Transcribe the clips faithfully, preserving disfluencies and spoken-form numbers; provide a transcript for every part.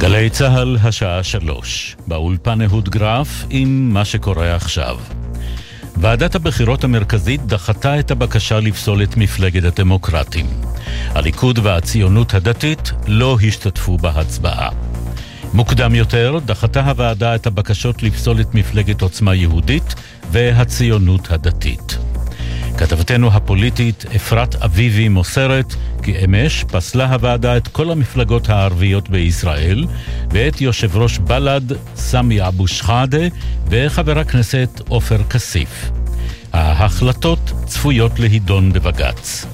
גלי צהל השעה שלוש, באולפן אהוד גרף עם מה שקורה עכשיו. ועדת הבחירות המרכזית דחתה את הבקשה לפסול את מפלגת הדמוקרטים. הליכוד והציונות הדתית לא השתתפו בהצבעה. מוקדם יותר דחתה הוועדה את הבקשות לפסול את מפלגת עוצמה יהודית והציונות הדתית. כתבתנו הפוליטית אפרת אביבי מוסרת כי אמש פסלה הוועדה את כל המפלגות הערביות בישראל ואת יושב ראש בל"ד סמי אבו שחאדה וחבר הכנסת עופר כסיף. ההחלטות צפויות להידון בבג"ץ.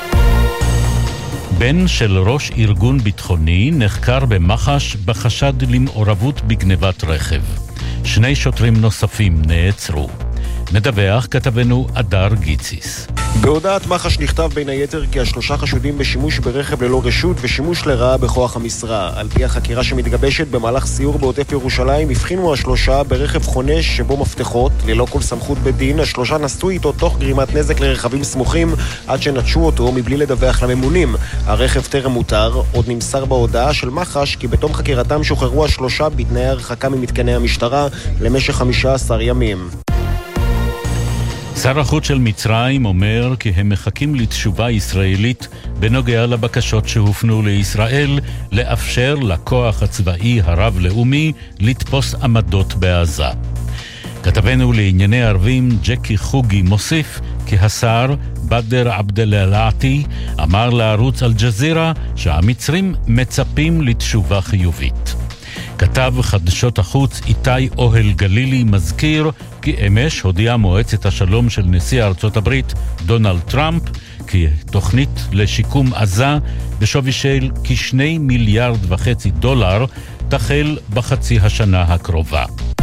בן של ראש ארגון ביטחוני נחקר במח"ש בחשד למעורבות בגנבת רכב. שני שוטרים נוספים נעצרו. מדווח כתבנו אדר גיציס. בהודעת מח"ש נכתב בין היתר כי השלושה חשודים בשימוש ברכב ללא רשות ושימוש לרעה בכוח המשרה. על פי החקירה שמתגבשת במהלך סיור בעוטף ירושלים, הבחינו השלושה ברכב חונש שבו מפתחות, ללא כל סמכות בדין. השלושה נסעו איתו תוך גרימת נזק לרכבים סמוכים עד שנטשו אותו מבלי לדווח לממונים. הרכב טרם מותר. עוד נמסר בהודעה של מח"ש כי בתום חקירתם שוחררו השלושה בתנאי הרחקה ממתקני המשטרה למשך חמישה עשר ימים. שר החוץ של מצרים אומר כי הם מחכים לתשובה ישראלית בנוגע לבקשות שהופנו לישראל לאפשר לכוח הצבאי הרב-לאומי לתפוס עמדות בעזה. כתבנו לענייני ערבים ג'קי חוגי מוסיף כי השר בדר עבדלעתי אמר לערוץ אל-ג'זירה שהמצרים מצפים לתשובה חיובית. כתב חדשות החוץ איתי אוהל גלילי מזכיר כי אמש הודיעה מועצת השלום של נשיא ארצות הברית דונלד טראמפ כי תוכנית לשיקום עזה בשווי של כשני מיליארד וחצי דולר תחל בחצי השנה הקרובה.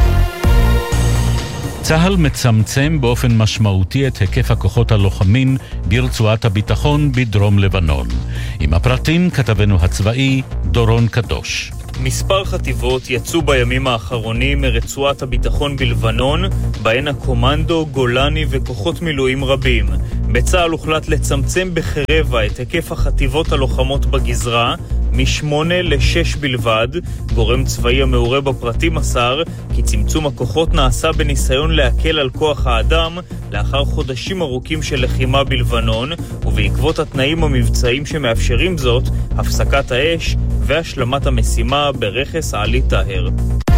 צה"ל מצמצם באופן משמעותי את היקף הכוחות הלוחמים ברצועת הביטחון בדרום לבנון. עם הפרטים כתבנו הצבאי דורון קדוש. מספר חטיבות יצאו בימים האחרונים מרצועת הביטחון בלבנון, בהן הקומנדו, גולני וכוחות מילואים רבים. בצה"ל הוחלט לצמצם בחרבע את היקף החטיבות הלוחמות בגזרה, משמונה לשש בלבד. גורם צבאי המעורה בפרטים מסר כי צמצום הכוחות נעשה בניסיון להקל על כוח האדם לאחר חודשים ארוכים של לחימה בלבנון, ובעקבות התנאים המבצעיים שמאפשרים זאת, הפסקת האש והשלמת המשימה ברכס עלי טהר.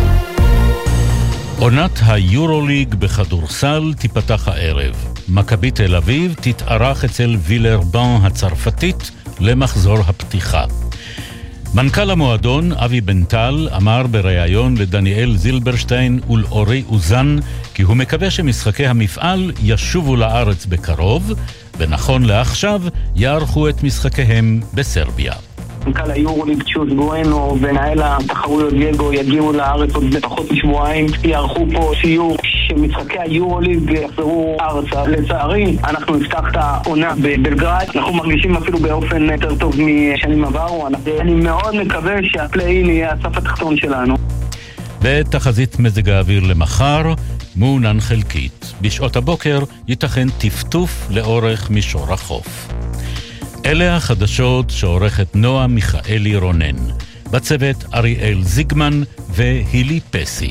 עונת היורוליג בכדורסל תיפתח הערב. מכבי תל אביב תתארח אצל וילרבן הצרפתית למחזור הפתיחה. מנכ"ל המועדון אבי בנטל אמר בריאיון לדניאל זילברשטיין ולאורי אוזן כי הוא מקווה שמשחקי המפעל ישובו לארץ בקרוב, ונכון לעכשיו יערכו את משחקיהם בסרביה. מנכ"ל היורוליג צ'וס גואנו ונהל התחרויות דייגו יגיעו לארץ עוד פחות משבועיים, יערכו פה סיור שמשחקי היורוליג יחזרו ארצה. לצערי אנחנו נפתח את העונה בבלגרד, אנחנו מרגישים אפילו באופן יותר טוב משנים עברו. אני מאוד מקווה שהפליין יהיה הסף התחתון שלנו. בתחזית מזג האוויר למחר מעונן חלקית, בשעות הבוקר ייתכן טפטוף לאורך מישור החוף. אלה החדשות שעורכת נועה מיכאלי רונן, בצוות אריאל זיגמן והילי פסי.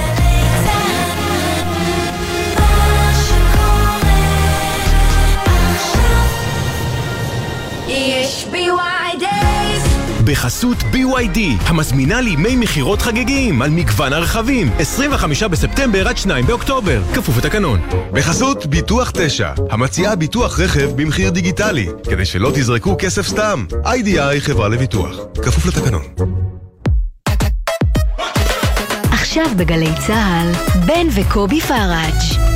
בחסות בי וואי די, המזמינה לימי מחירות חגיגיים על מגוון הרכבים, עשרים וחמישה בספטמבר עד שניים באוקטובר, כפוף לתקנון. בחסות ביטוח תשע, המציעה ביטוח רכב במחיר דיגיטלי, כדי שלא תזרקו כסף סתם. איי די איי חברה לביטוח, כפוף לתקנון. עכשיו בגלי צהל, בן וקובי פראג'.